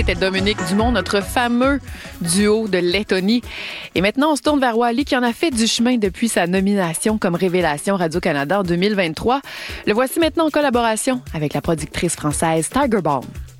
c'était Dominique Dumont, notre fameux duo de Lettonie. Et maintenant, on se tourne vers Wally qui en a fait du chemin depuis sa nomination comme Révélation Radio-Canada en 2023. Le voici maintenant en collaboration avec la productrice française Tiger Balm.